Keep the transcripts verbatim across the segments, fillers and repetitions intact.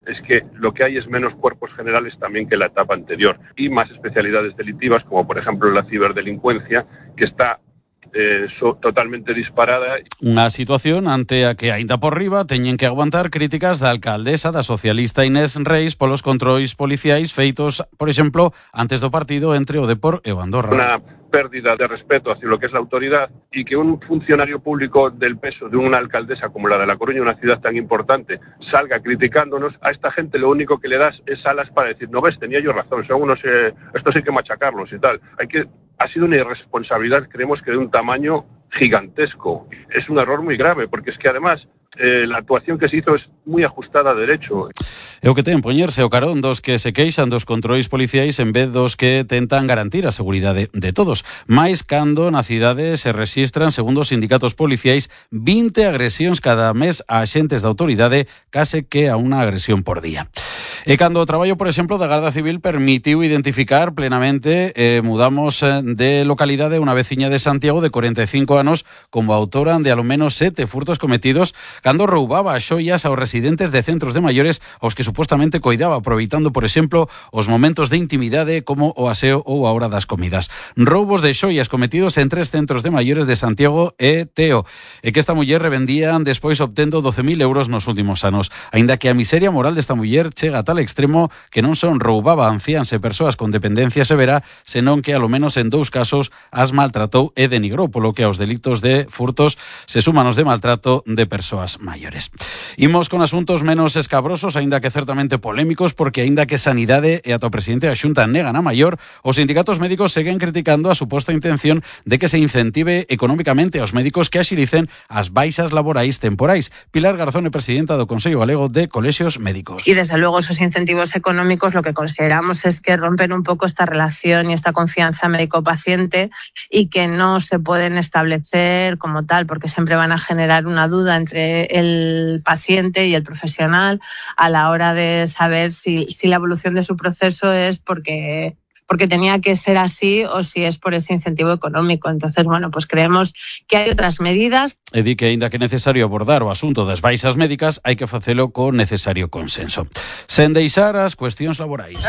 es que lo que hay es menos cuerpos generales también que la etapa anterior y más especialidades delictivas, como por ejemplo la ciberdelincuencia, que está eh, so, totalmente disparada. Unha situación ante a que, aínda por riba, teñen que aguantar críticas da alcaldesa da socialista Inés Reis polos controis policiais feitos, por exemplo, antes do partido entre o Depor e o Andorra. Una pérdida de respeto hacia lo que es la autoridad y que un funcionario público del peso de una alcaldesa como la de La Coruña, una ciudad tan importante, salga criticándonos, a esta gente lo único que le das es alas para decir, no ves, tenía yo razón, son unos, eh, estos hay que machacarlos y tal. Hay que, ha sido una irresponsabilidad, creemos que de un tamaño gigantesco. Es un error muy grave, porque es que además eh, la actuación que se hizo es muy ajustada a derecho. É o que ten poñerse o carón dos que se queixan dos controis policiais en vez dos que tentan garantir a seguridade de todos. Mais cando na cidade se rexistran, segundo os sindicatos policiais, vinte agresións cada mes a axentes da autoridade, case que a unha agresión por día. E cando o traballo, por exemplo, da Garda Civil permitiu identificar plenamente, eh, mudamos de localidade unha veciña de Santiago de cuarenta e cinco anos como autora de alo menos sete furtos cometidos cando roubaba as xoias aos residentes de centros de maiores aos que supostamente coidaba, aproveitando, por exemplo, os momentos de intimidade como o aseo ou a hora das comidas. Roubos de xoias cometidos en tres centros de maiores de Santiago e Teo, e que esta muller revendían despois obtendo doce mil euros nos últimos anos. Aínda que a miseria moral desta muller chega a tal extremo que non son roubaba anciáns e persoas con dependencia severa, senón que, alo menos en dous casos, as maltratou e denigrou, polo que aos delitos de furtos se suman os de maltrato de persoas maiores. Imos con asuntos menos escabrosos, aínda que certamente polémicos, porque aínda que Sanidade e ata o presidente da Xunta negan a maior, os sindicatos médicos seguen criticando a suposta intención de que se incentive económicamente aos médicos que axilicen as baixas laborais temporais. Pilar Garzón é presidenta do Consello Galego de Colexios Médicos. Y desde luego esos incentivos económicos lo que consideramos es que rompen un poco esta relación y esta confianza médico-paciente y que no se pueden establecer como tal, porque siempre van a generar una duda entre el paciente y el profesional a la hora de saber si, si la evolución de su proceso es porque... porque tenía que ser así o si es por ese incentivo económico. Entonces, bueno, pues creemos que hai outras medidas. E di que, aínda que é necesario abordar o asunto das baixas médicas, hai que facelo co necesario consenso. Sen deixar as cuestións laborais.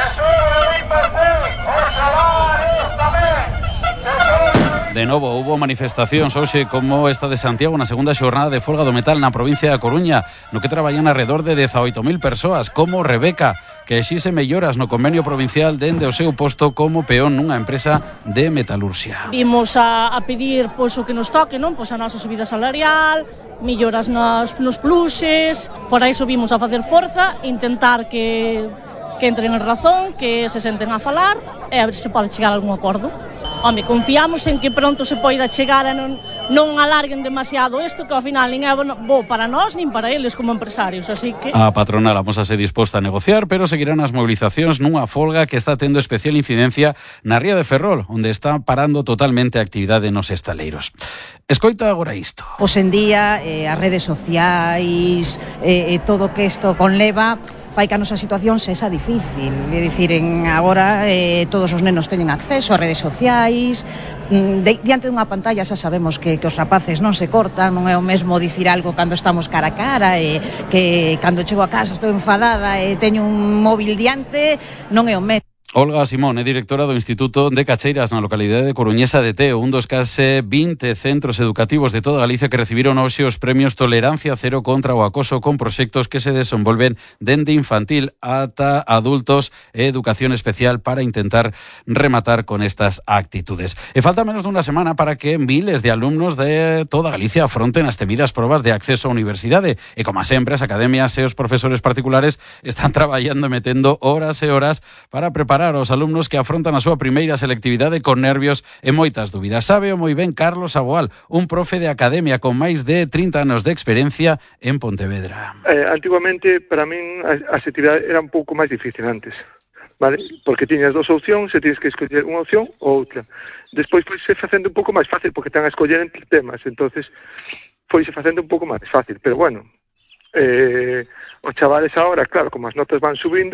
De novo, hubo manifestacións hoxe como esta de Santiago na segunda xornada de folga do metal na provincia da Coruña, no que traballan alrededor de dezaoito mil persoas, como Rebeca, que exixe melloras no convenio provincial dende o seu posto como peón nunha empresa de metalurxia. Vimos a, a pedir pois, o que nos toque, non? Pois a nosa subida salarial, melloras nos, nos pluses, por aí subimos a facer forza, intentar que, que entren en razón, que se senten a falar e a ver se pode chegar a algún acordo. Home, confiamos en que pronto se poida chegar a non, non alarguen demasiado isto, que ao final nin é bo para nós nin para eles como empresarios, así que... A patronal amosase disposta a negociar, pero seguirán as movilizacións nunha folga que está tendo especial incidencia na ría de Ferrol, onde está parando totalmente a actividade nos estaleiros. Escoita agora isto. Hoxe en día, eh, as redes sociais, eh, e todo que isto conleva, fai que a nosa situación sexa difícil. É dicir, en agora eh, todos os nenos teñen acceso a redes sociais, de, diante dunha pantalla xa sabemos que, que os rapaces non se cortan, non é o mesmo dicir algo cando estamos cara a cara, e que cando chego a casa estou enfadada e teño un móvil diante, non é o mesmo. Olga Simón é directora do Instituto de Cacheiras na localidade de Coruñesa de Teo, un dos case vinte centros educativos de toda Galicia que recibiron hoxe os premios Tolerancia Cero contra o acoso, con proxectos que se desenvolven dende infantil ata adultos e educación especial para intentar rematar con estas actitudes. E falta menos dunha semana para que miles de alumnos de toda Galicia afronten as temidas probas de acceso á universidade, e como sempre as academias e os profesores particulares están traballando e metendo horas e horas para preparar os alumnos que afrontan a súa primeira selectividade con nervios e moitas dúbidas. Sabe o moi ben Carlos Aboal, un profe de academia con máis de trinta anos de experiencia en Pontevedra. Eh, antiguamente, para min, a, a selectividade era un pouco máis difícil antes, vale? Porque tiñas dos opcións e tienes que escoller unha opción ou outra. Despois foise facendo un pouco máis fácil, porque ten a escoller entre temas, entonces foise facendo un pouco máis fácil, pero bueno, eh, os chavales agora, claro, como as notas van subindo,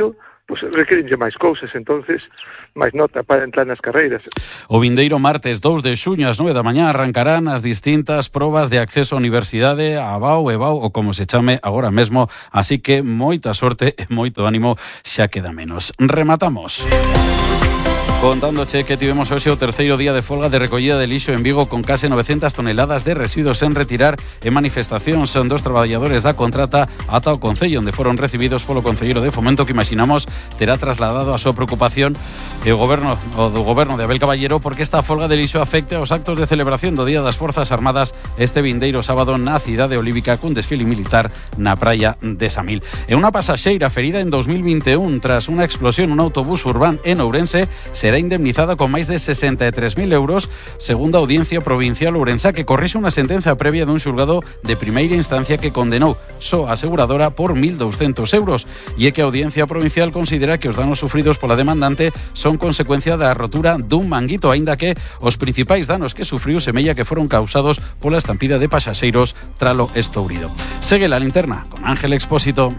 pois requirenlle máis cousas, entonces máis nota para entrar nas carreiras. O vindeiro martes dous de xuño ás nove da mañá arrancarán as distintas probas de acceso á universidade, a B A U, E B A U ou como se chame agora mesmo, así que moita sorte e moito ánimo, xa queda menos. Rematamos contándoche que tivemos hoxe o terceiro día de folga de recollida de lixo en Vigo con case novecentas toneladas de residuos en retirar e manifestacións son dos traballadores da contrata ata o Concello, onde foron recibidos polo Concelleiro de Fomento, que imaginamos terá trasladado a súa preocupación e o goberno o do goberno de Abel Caballero porque esta folga de lixo afecte aos actos de celebración do Día das Forzas Armadas este vindeiro sábado na cidade olívica cun desfile militar na praia de Samil. E unha pasaxeira ferida en dos mil vinte e un tras unha explosión nun autobús urbán en Ourense será indemnizada con máis de sesenta e tres mil euros, segundo a Audiencia Provincial Ourensa, que corrixe unha sentenza previa dun xulgado de primeira instancia que condenou só a aseguradora por mil douscentos euros, e é que a Audiencia Provincial considera que os danos sufridos pola demandante son consecuencia da rotura dun manguito, aínda que os principais danos que sufriu semella que foron causados pola estampida de pasaxeiros tralo estourido. Segue la linterna con Ángel Expósito.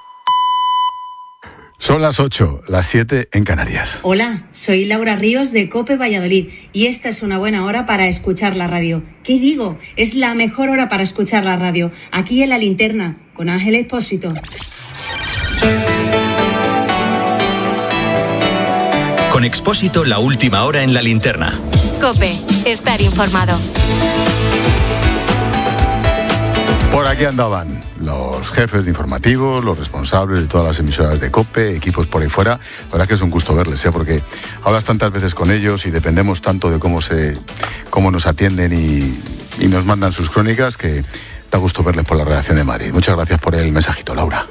Son las ocho, las siete en Canarias. Hola, soy Laura Ríos de COPE Valladolid y esta es una buena hora para escuchar la radio. ¿Qué digo? Es la mejor hora para escuchar la radio, aquí en La Linterna, con Ángel Expósito. Con Expósito, la última hora en La Linterna. COPE, estar informado. Por aquí andaban los jefes de informativos, los responsables de todas las emisoras de COPE, equipos por ahí fuera. La verdad es que es un gusto verles, ¿eh? Porque hablas tantas veces con ellos y dependemos tanto de cómo se, cómo nos atienden y, y nos mandan sus crónicas, que da gusto verles por la redacción de Madrid. Muchas gracias por el mensajito, Laura.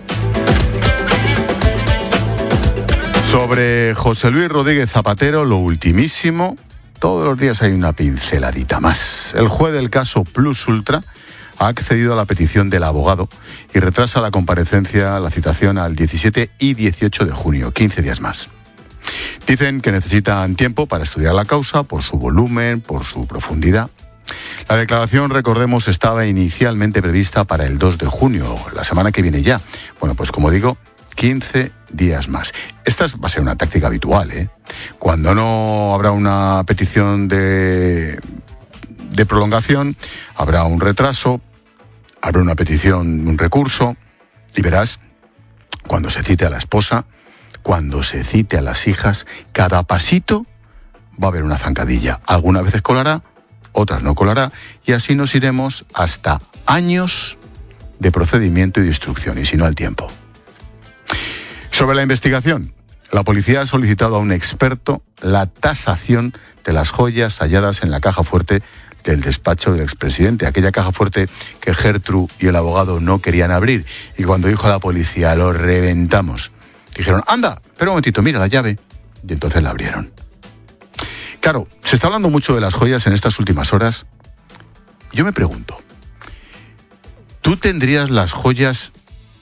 Sobre José Luis Rodríguez Zapatero, lo ultimísimo, todos los días hay una pinceladita más. El juez del caso Plus Ultra ha accedido a la petición del abogado y retrasa la comparecencia, la citación al diecisiete y dieciocho de junio, quince días más. Dicen que necesitan tiempo para estudiar la causa por su volumen, por su profundidad. La declaración, recordemos, estaba inicialmente prevista para el dos de junio, la semana que viene ya. Bueno, pues como digo, quince días más. Esta va a ser una táctica habitual, ¿eh? Cuando no habrá una petición de, de prolongación, habrá un retraso, habrá una petición, un recurso, y verás, cuando se cite a la esposa, cuando se cite a las hijas, cada pasito va a haber una zancadilla. Algunas veces colará, otras no colará, y así nos iremos hasta años de procedimiento y de instrucción, y si no al tiempo. Sobre la investigación, la policía ha solicitado a un experto la tasación de las joyas halladas en la caja fuerte del despacho del expresidente, aquella caja fuerte que Gertrude y el abogado no querían abrir, y cuando dijo a la policía, lo reventamos, dijeron, anda, pero un momentito, mira la llave, y entonces la abrieron. Claro, se está hablando mucho de las joyas en estas últimas horas. Yo me pregunto, ¿tú tendrías las joyas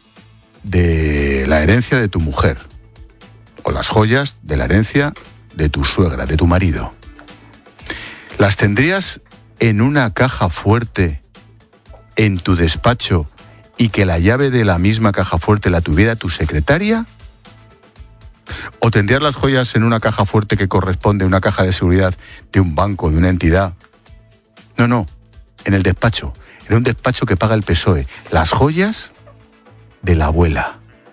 de la herencia de tu mujer o las joyas de la herencia de tu suegra, de tu marido? ¿Las tendrías en una caja fuerte en tu despacho y que la llave de la misma caja fuerte la tuviera tu secretaria? ¿O tendrías las joyas en una caja fuerte que corresponde a una caja de seguridad de un banco, de una entidad? No, no, en el despacho, en un despacho que paga el P S O E. Las joyas de la abuela.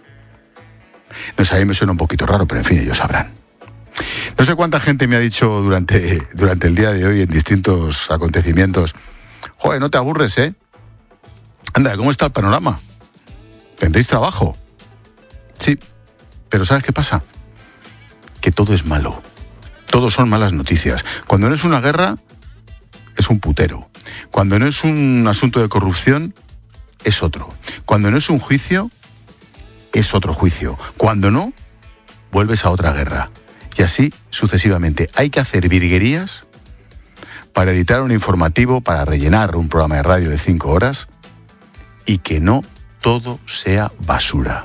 No sé, a mí me suena un poquito raro, pero en fin, ellos sabrán. No sé cuánta gente me ha dicho durante, durante el día de hoy en distintos acontecimientos, joder, no te aburres, ¿eh? Anda, ¿cómo está el panorama? ¿Tendréis trabajo? Sí, pero ¿sabes qué pasa? Que todo es malo. Todo son malas noticias. Cuando no es una guerra, es un putero. Cuando no es un asunto de corrupción, es otro. Cuando no es un juicio, es otro juicio. Cuando no, vuelves a otra guerra. Y así sucesivamente. Hay que hacer virguerías para editar un informativo, para rellenar un programa de radio de cinco horas y que no todo sea basura.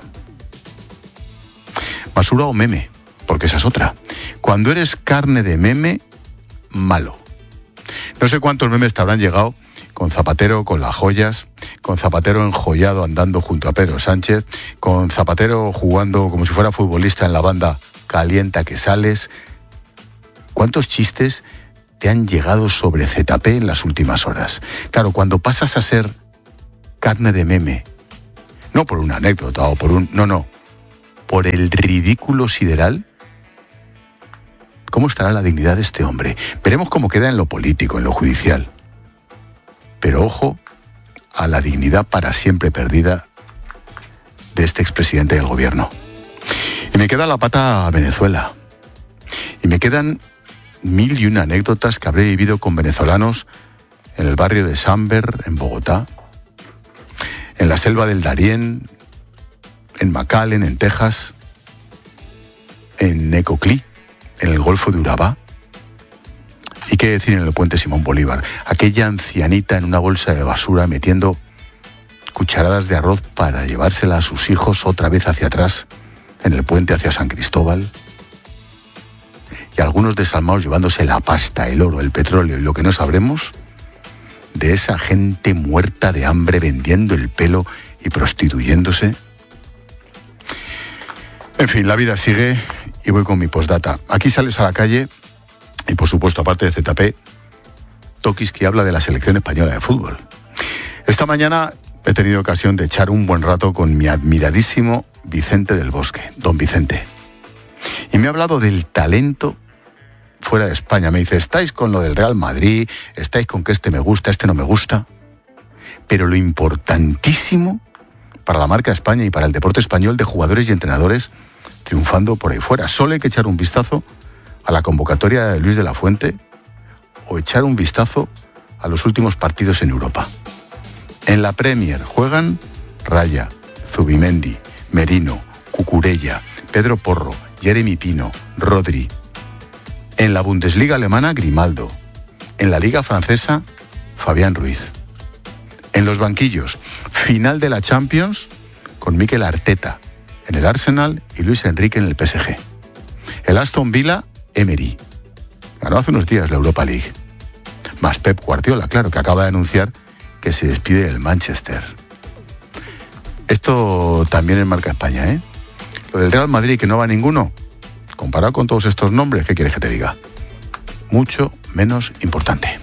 Basura o meme, porque esa es otra. Cuando eres carne de meme, malo. No sé cuántos memes te habrán llegado con Zapatero, con las joyas, con con Zapatero enjollado andando junto a Pedro Sánchez, con Zapatero jugando como si fuera futbolista en la banda Calienta que sales. ¿Cuántos chistes te han llegado sobre Z P en las últimas horas? Claro, cuando pasas a ser carne de meme, no por una anécdota o por un... No, no, por el ridículo sideral. ¿Cómo estará la dignidad de este hombre? Veremos cómo queda en lo político, en lo judicial. Pero ojo a la dignidad para siempre perdida de este expresidente del gobierno. Y me queda la pata a Venezuela. Y me quedan mil y una anécdotas que habré vivido con venezolanos en el barrio de Samber, en Bogotá, en la selva del Darién, en McAllen, en Texas, en Necoclí, en el Golfo de Urabá. ¿Y qué decir en el puente Simón Bolívar? Aquella ancianita en una bolsa de basura metiendo cucharadas de arroz para llevársela a sus hijos otra vez hacia atrás, en el puente hacia San Cristóbal. Y algunos desalmados llevándose la pasta, el oro, el petróleo y lo que no sabremos de esa gente muerta de hambre vendiendo el pelo y prostituyéndose. En fin, la vida sigue y voy con mi postdata. Aquí sales a la calle y, por supuesto, aparte de Z P, Tokis, que habla de la selección española de fútbol. Esta mañana he tenido ocasión de echar un buen rato con mi admiradísimo Vicente del Bosque, don Vicente. Y me ha hablado del talento fuera de España. Me dice, estáis con lo del Real Madrid, estáis con que este me gusta, este no me gusta. Pero lo importantísimo para la marca España y para el deporte español de jugadores y entrenadores triunfando por ahí fuera. Solo hay que echar un vistazo a la convocatoria de Luis de la Fuente o echar un vistazo a los últimos partidos en Europa. En la Premier juegan Raya, Zubimendi, Merino, Cucurella, Pedro Porro, Jeremy Pino, Rodri. En la Bundesliga alemana, Grimaldo. En la Liga francesa, Fabián Ruiz. En los banquillos, final de la Champions con Mikel Arteta en el Arsenal y Luis Enrique en el P S G. El Aston Villa, Emery. Ganó hace unos días la Europa League. Más Pep Guardiola, claro, que acaba de anunciar que se despide del Manchester. Esto también es marca España, ¿eh? Lo del Real Madrid, que no va ninguno, comparado con todos estos nombres, ¿qué quieres que te diga? Mucho menos importante.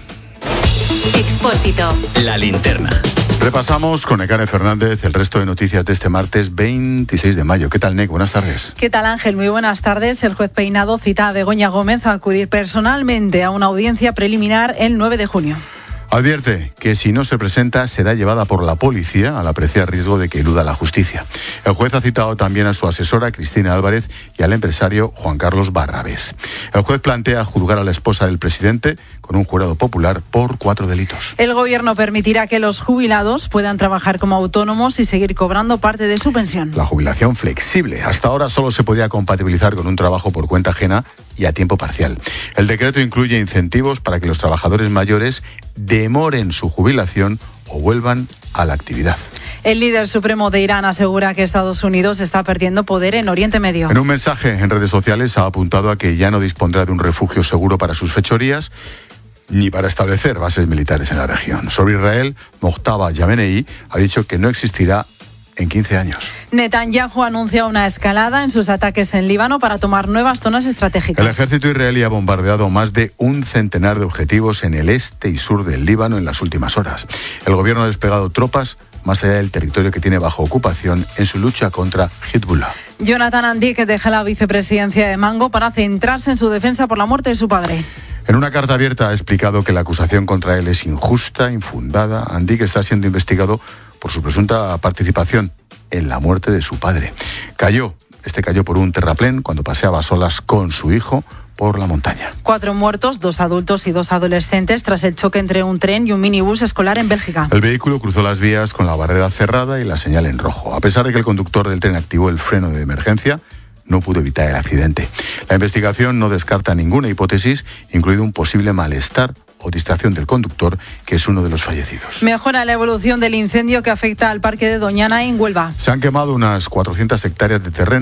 Expósito. La linterna. Repasamos con Nekane Fernández el resto de noticias de este martes veintiséis de mayo. ¿Qué tal, Nek? Buenas tardes. ¿Qué tal, Ángel? Muy buenas tardes. El juez Peinado cita a Begoña Gómez a acudir personalmente a una audiencia preliminar el nueve de junio. Advierte que si no se presenta será llevada por la policía al apreciar riesgo de que eluda la justicia. El juez ha citado también a su asesora Cristina Álvarez y al empresario Juan Carlos Barrabés. El juez plantea juzgar a la esposa del presidente con un jurado popular por cuatro delitos. El gobierno permitirá que los jubilados puedan trabajar como autónomos y seguir cobrando parte de su pensión. La jubilación flexible. Hasta ahora solo se podía compatibilizar con un trabajo por cuenta ajena y a tiempo parcial. El decreto incluye incentivos para que los trabajadores mayores demoren su jubilación o vuelvan a la actividad. El líder supremo de Irán asegura que Estados Unidos está perdiendo poder en Oriente Medio. En un mensaje en redes sociales ha apuntado a que ya no dispondrá de un refugio seguro para sus fechorías ni para establecer bases militares en la región. Sobre Israel, Mojtaba Yamenei ha dicho que no existirá en quince años. Netanyahu anuncia una escalada en sus ataques en Líbano para tomar nuevas zonas estratégicas. El ejército israelí ha bombardeado más de un centenar de objetivos en el este y sur del Líbano en las últimas horas. El gobierno ha desplegado tropas más allá del territorio que tiene bajo ocupación en su lucha contra Hezbollah. Jonathan Andic deja la vicepresidencia de Mango para centrarse en su defensa por la muerte de su padre. En una carta abierta ha explicado que la acusación contra él es injusta, infundada. Andic está siendo investigado por su presunta participación en la muerte de su padre. Cayó, este cayó por un terraplén cuando paseaba a solas con su hijo por la montaña. Cuatro muertos, dos adultos y dos adolescentes tras el choque entre un tren y un minibús escolar en Bélgica. El vehículo cruzó las vías con la barrera cerrada y la señal en rojo. A pesar de que el conductor del tren activó el freno de emergencia, no pudo evitar el accidente. La investigación no descarta ninguna hipótesis, incluido un posible malestar o distracción del conductor, que es uno de los fallecidos. Mejora la evolución del incendio que afecta al parque de Doñana en Huelva. Se han quemado unas cuatrocientas hectáreas de terreno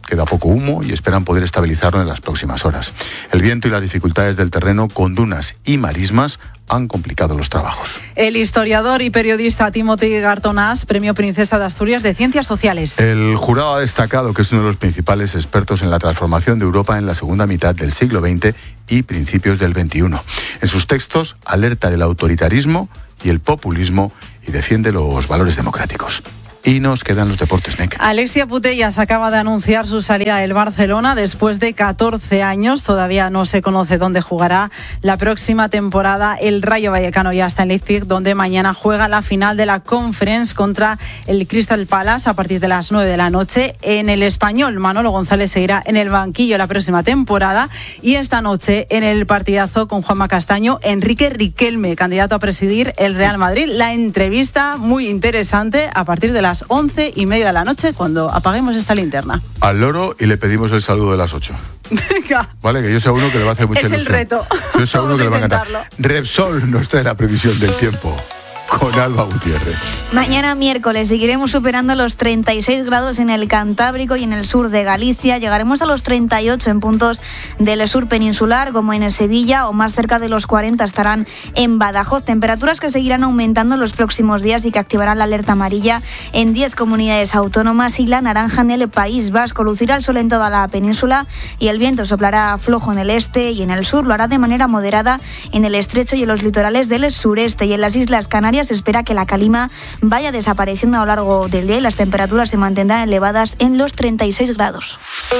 queda poco humo y esperan poder estabilizarlo en las próximas horas. El viento y las dificultades del terreno con dunas y marismas han complicado los trabajos. El historiador y periodista Timothy Garton-Ash, Premio Princesa de Asturias de Ciencias Sociales. El jurado ha destacado que es uno de los principales expertos en la transformación de Europa en la segunda mitad del siglo veinte y principios del veintiuno. En sus textos alerta del autoritarismo y el populismo y defiende los valores democráticos. Y nos quedan los deportes, Nek. Alexia Putellas acaba de anunciar su salida del Barcelona después de catorce años. Todavía no se conoce dónde jugará la próxima temporada. El Rayo Vallecano ya está en Leipzig, donde mañana juega la final de la Conference contra el Crystal Palace a partir de las nueve de la noche. En el Español, Manolo González seguirá en el banquillo la próxima temporada. Y esta noche, en el partidazo con Juanma Castaño, Enrique Riquelme, candidato a presidir el Real Madrid. La entrevista muy interesante a partir de las once y media de la noche, cuando apaguemos esta linterna. Al loro y le pedimos el saludo de las ocho. Venga. Vale, que yo sea uno que le va a hacer mucha es ilusión. Es el reto. Yo sea uno que le va a encantar. Repsol nos trae la previsión del tiempo con Alba Gutiérrez. Mañana miércoles seguiremos superando los treinta y seis grados en el Cantábrico y en el sur de Galicia. Llegaremos a los treinta y ocho en puntos del sur peninsular, como en Sevilla, o más cerca de los cuarenta estarán en Badajoz. Temperaturas que seguirán aumentando en los próximos días y que activarán la alerta amarilla en diez comunidades autónomas y la naranja en el País Vasco. Lucirá el sol en toda la península y el viento soplará flojo en el este y en el sur. Lo hará de manera moderada en el estrecho y en los litorales del sureste. Y en las Islas Canarias se espera que la calima vaya desapareciendo a lo largo del día y las temperaturas se mantendrán elevadas en los treinta y seis grados.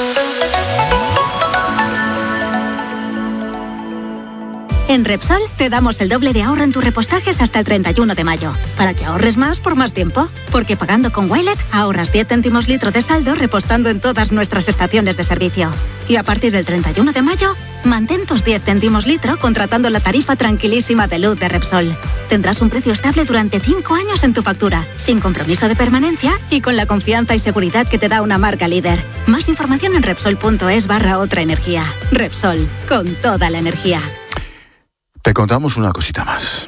En Repsol te damos el doble de ahorro en tus repostajes hasta el treinta y uno de mayo, para que ahorres más por más tiempo. Porque pagando con Wilet ahorras diez céntimos litro de saldo repostando en todas nuestras estaciones de servicio. Y a partir del treinta y uno de mayo, mantén tus diez céntimos litro contratando la tarifa tranquilísima de luz de Repsol. Tendrás un precio estable durante cinco años en tu factura, sin compromiso de permanencia y con la confianza y seguridad que te da una marca líder. Más información en Repsol.es barra otra energía. Repsol, con toda la energía. Te contamos una cosita más.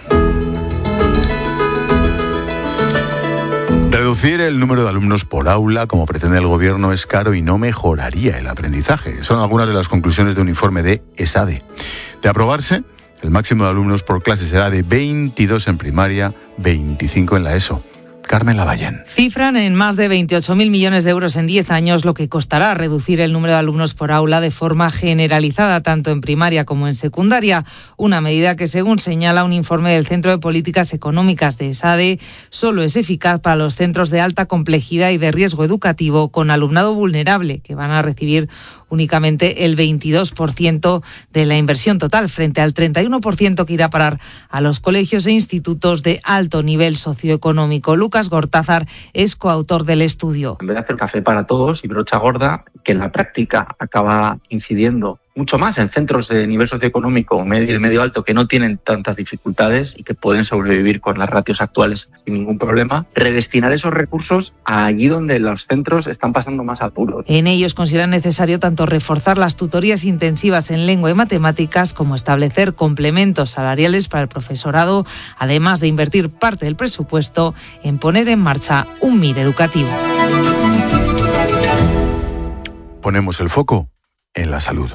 Reducir el número de alumnos por aula, como pretende el gobierno, es caro y no mejoraría el aprendizaje. Son algunas de las conclusiones de un informe de ESADE. De aprobarse, el máximo de alumnos por clase será de veintidós en primaria, veinticinco en la ESO. Carmen Lavallén. Cifran en más de veintiocho mil millones de euros en diez años lo que costará reducir el número de alumnos por aula de forma generalizada, tanto en primaria como en secundaria. Una medida que, según señala un informe del Centro de Políticas Económicas de ESADE, solo es eficaz para los centros de alta complejidad y de riesgo educativo con alumnado vulnerable, que van a recibir únicamente el veintidós por ciento de la inversión total, frente al treinta y uno por ciento que irá a parar a los colegios e institutos de alto nivel socioeconómico. Lucas Gortázar es coautor del estudio. En vez de hacer café para todos y brocha gorda, que en la práctica acaba incidiendo mucho más en centros de nivel socioeconómico medio y medio alto que no tienen tantas dificultades y que pueden sobrevivir con las ratios actuales sin ningún problema, redestinar esos recursos allí donde los centros están pasando más apuros. En ellos consideran necesario tanto reforzar las tutorías intensivas en lengua y matemáticas como establecer complementos salariales para el profesorado, además de invertir parte del presupuesto en poner en marcha un M I R educativo. Ponemos el foco en la salud.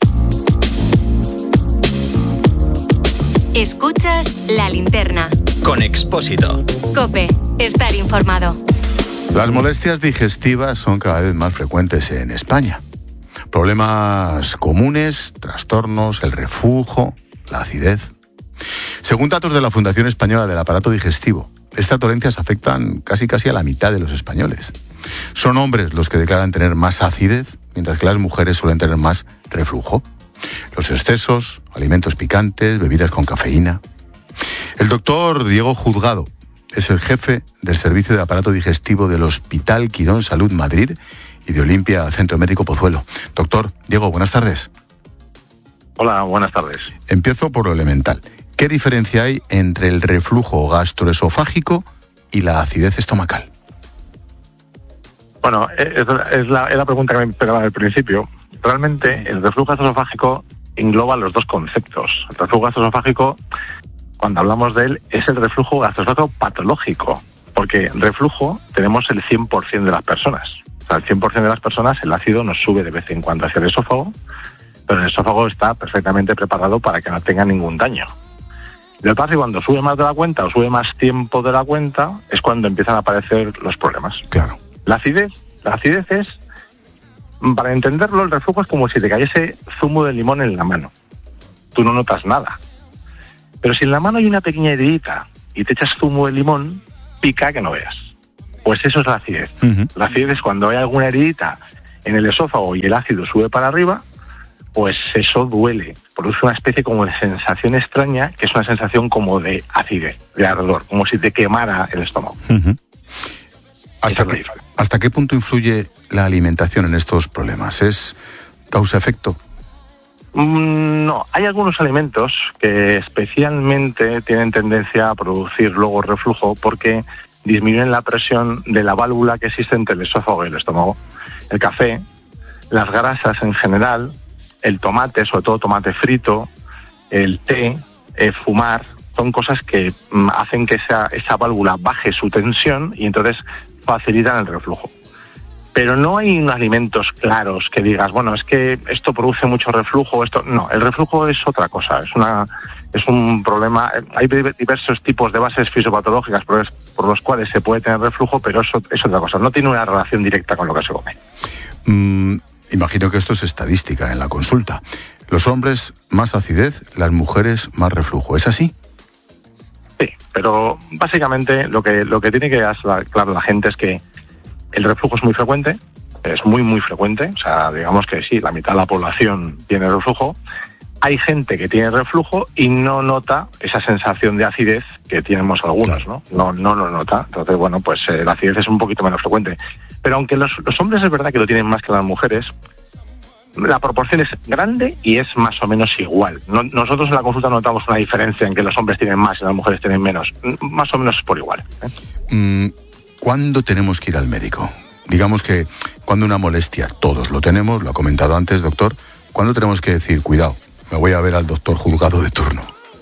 Escuchas La Linterna. Con Expósito. COPE. Estar informado. Las molestias digestivas son cada vez más frecuentes en España. Problemas comunes, trastornos, el reflujo, la acidez. Según datos de la Fundación Española del Aparato Digestivo, estas dolencias afectan casi casi a la mitad de los españoles. Son hombres los que declaran tener más acidez, mientras que las mujeres suelen tener más reflujo. Los excesos, alimentos picantes, bebidas con cafeína. El doctor Diego Juzgado es el jefe del servicio de aparato digestivo del Hospital Quirón Salud Madrid y de Olimpia Centro Médico Pozuelo. Doctor Diego, buenas tardes. Hola, buenas tardes. Empiezo por lo elemental. ¿Qué diferencia hay entre el reflujo gastroesofágico y la acidez estomacal? Bueno, es la, es la, es la pregunta que me pegaba al principio. Realmente el reflujo gastroesofágico engloba los dos conceptos. El reflujo gastroesofágico, cuando hablamos de él, es el reflujo gastroesofágico patológico, porque reflujo tenemos el cien por ciento de las personas. O sea, al cien por ciento de las personas el ácido nos sube de vez en cuando hacia el esófago, pero el esófago está perfectamente preparado para que no tenga ningún daño. Lo que pasa es que cuando sube más de la cuenta o sube más tiempo de la cuenta es cuando empiezan a aparecer los problemas. Claro. La acidez, la acidez es, para entenderlo, el reflujo es como si te cayese zumo de limón en la mano. Tú no notas nada. Pero si en la mano hay una pequeña heridita y te echas zumo de limón, pica que no veas. Pues eso es la acidez. Uh-huh. La acidez es cuando hay alguna heridita en el esófago y el ácido sube para arriba, pues eso duele. Produce una especie como de sensación extraña, que es una sensación como de acidez, de ardor, como si te quemara el estómago. Uh-huh. ¿Hasta qué, ¿Hasta qué punto influye la alimentación en estos problemas? ¿Es causa-efecto? Mm, no, hay algunos alimentos que especialmente tienen tendencia a producir luego reflujo porque disminuyen la presión de la válvula que existe entre el esófago y el estómago. El café, las grasas en general, el tomate, sobre todo tomate frito, el té, el fumar, son cosas que mm, hacen que esa, esa válvula baje su tensión y entonces facilitan el reflujo. Pero no hay unos alimentos claros que digas, bueno, es que esto produce mucho reflujo, esto no, el reflujo es otra cosa, es una es un problema, hay diversos tipos de bases fisiopatológicas por, por los cuales se puede tener reflujo, pero eso es otra cosa, no tiene una relación directa con lo que se come. Mm, imagino que esto es estadística en la consulta. Los hombres más acidez, las mujeres más reflujo, ¿es así? Sí, pero básicamente lo que lo que tiene que quedar claro la gente es que el reflujo es muy frecuente, es muy muy frecuente, o sea, digamos que sí, la mitad de la población tiene reflujo. Hay gente que tiene reflujo y no nota esa sensación de acidez que tenemos algunos, ¿no? No, no lo nota. Entonces, bueno, pues eh, la acidez es un poquito menos frecuente. Pero aunque los, los hombres es verdad que lo tienen más que las mujeres, la proporción es grande y es más o menos igual. No, nosotros en la consulta notamos una diferencia en que los hombres tienen más y las mujeres tienen menos. Más o menos por igual, ¿eh? Mm, ¿Cuándo tenemos que ir al médico? Digamos que cuando una molestia, todos lo tenemos, lo ha comentado antes, doctor, ¿cuándo tenemos que decir, cuidado, me voy a ver al doctor juzgado de turno?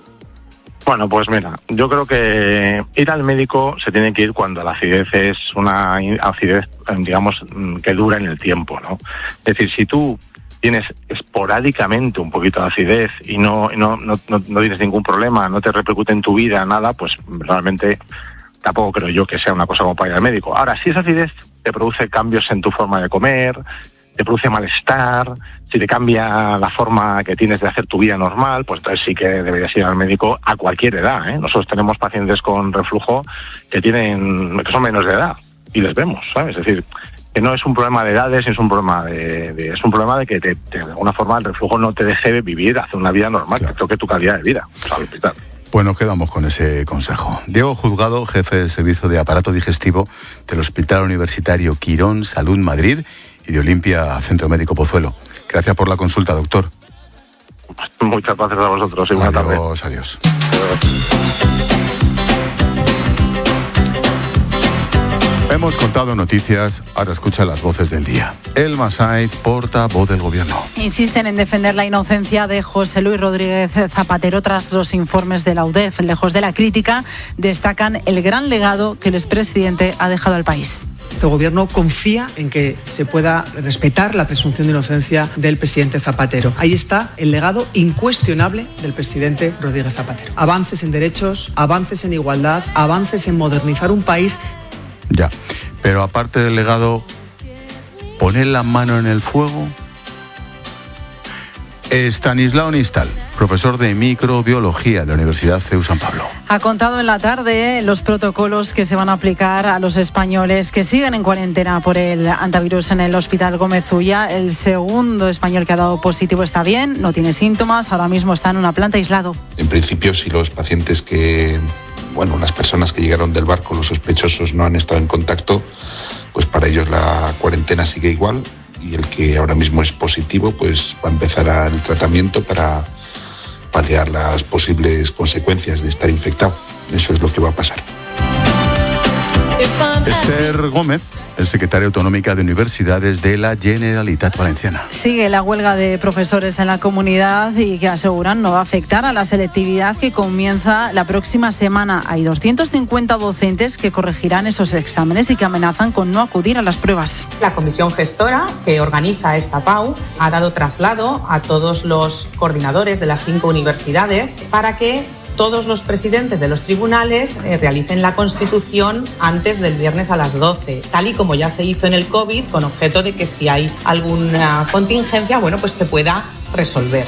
Bueno, pues mira, yo creo que ir al médico se tiene que ir cuando la acidez es una acidez, digamos, que dura en el tiempo, ¿no? Es decir, si tú tienes esporádicamente un poquito de acidez y no, no, no, no, no tienes ningún problema, no te repercute en tu vida, nada, pues realmente tampoco creo yo que sea una cosa como para ir al médico. Ahora, si esa acidez te produce cambios en tu forma de comer, te produce malestar, si te cambia la forma que tienes de hacer tu vida normal, pues entonces sí que deberías ir al médico a cualquier edad, ¿eh? Nosotros tenemos pacientes con reflujo que tienen que son menos de edad y les vemos, ¿sabes? Es decir, que no es un problema de edades, es un problema de, de es un problema de que te, te, de alguna forma el reflujo no te deje vivir, hacer una vida normal, claro, que toque tu calidad de vida, ¿sabes? Pues nos quedamos con ese consejo. Diego Juzgado, jefe del servicio de aparato digestivo del Hospital Universitario Quirón Salud Madrid y de Olimpia Centro Médico Pozuelo. Gracias por la consulta, doctor. Muchas gracias a vosotros y buena tarde. Adiós, adiós. Hemos contado noticias, ahora escucha las voces del día. Elma Saiz, portavoz del Gobierno. Insisten en defender la inocencia de José Luis Rodríguez Zapatero tras los informes de la U D E F. Lejos de la crítica, destacan el gran legado que el expresidente ha dejado al país. El Gobierno confía en que se pueda respetar la presunción de inocencia del presidente Zapatero. Ahí está el legado incuestionable del presidente Rodríguez Zapatero. Avances en derechos, avances en igualdad, avances en modernizar un país. Ya, pero aparte del legado, poner la mano en el fuego. Estanislao Nistal, profesor de microbiología de la Universidad C E U San Pablo. Ha contado en la tarde los protocolos que se van a aplicar a los españoles que siguen en cuarentena por el antivirus en el Hospital Gómez Ulla. El segundo español que ha dado positivo está bien, no tiene síntomas, ahora mismo está en una planta aislado. En principio, si los pacientes que, bueno, las personas que llegaron del barco, los sospechosos, no han estado en contacto, pues para ellos la cuarentena sigue igual. Y el que ahora mismo es positivo, pues va a empezar el tratamiento para paliar las posibles consecuencias de estar infectado. Eso es lo que va a pasar. Esther Gómez el secretario autonómica de Universidades de la Generalitat Valenciana. Sigue la huelga de profesores en la comunidad y que aseguran no va a afectar a la selectividad que comienza la próxima semana. Hay doscientos cincuenta docentes que corregirán esos exámenes y que amenazan con no acudir a las pruebas. La comisión gestora que organiza esta P A U ha dado traslado a todos los coordinadores de las cinco universidades para que todos los presidentes de los tribunales eh, realicen la constitución antes del viernes a las doce, tal y como ya se hizo en el COVID, con objeto de que si hay alguna contingencia, bueno, pues se pueda resolver.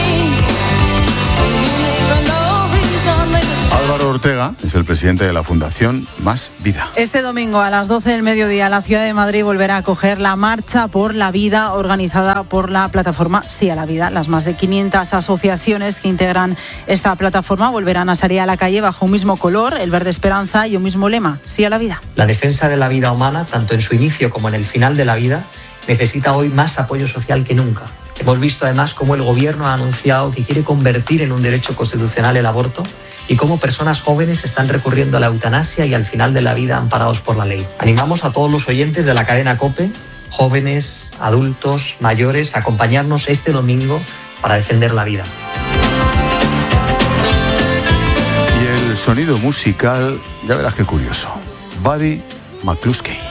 Álvaro Ortega es el presidente de la Fundación Más Vida. Este domingo a las doce del mediodía la ciudad de Madrid volverá a acoger la Marcha por la Vida organizada por la plataforma Sí a la Vida. Las más de quinientas asociaciones que integran esta plataforma volverán a salir a la calle bajo un mismo color, el verde esperanza, y un mismo lema, Sí a la Vida. La defensa de la vida humana, tanto en su inicio como en el final de la vida, necesita hoy más apoyo social que nunca. Hemos visto además cómo el gobierno ha anunciado que quiere convertir en un derecho constitucional el aborto y cómo personas jóvenes están recurriendo a la eutanasia y al final de la vida amparados por la ley. Animamos a todos los oyentes de la cadena COPE, jóvenes, adultos, mayores, a acompañarnos este domingo para defender la vida. Y el sonido musical, ya verás qué curioso. Buddy McCluskey.